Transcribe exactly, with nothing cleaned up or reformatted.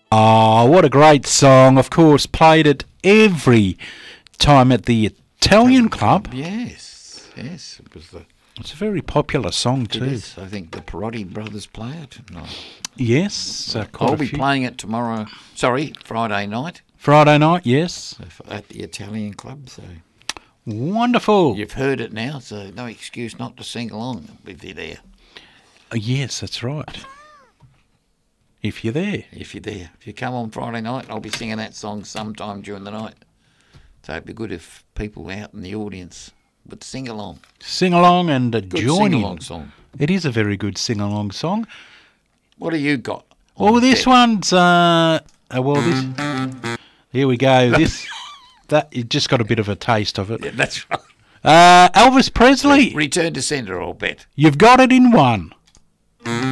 Oh, what a great song. Of course, played it every time at the Italian Club. Yes, yes. It was the, it's a very popular song it too. is. I think the Perotti brothers play it. No. Yes. Uh, quite I'll a be few. playing it tomorrow, sorry, Friday night Friday night, yes. at the Italian Club. So Wonderful. you've heard it now, so no excuse not to sing along if you're there. Uh, yes, that's right. If you're there. If you're there. If you come on Friday night, I'll be singing that song sometime during the night. So it'd be good if people out in the audience would sing along. Sing along and uh, Good join sing-along in. song. It is a very good sing-along song. What have you got? Oh, this deck? one's... Uh, uh, well, this... Here we go. This... that You just got a bit of a taste of it. Yeah, that's right. Uh, Elvis Presley. Return to sender, I'll bet. You've got it in one.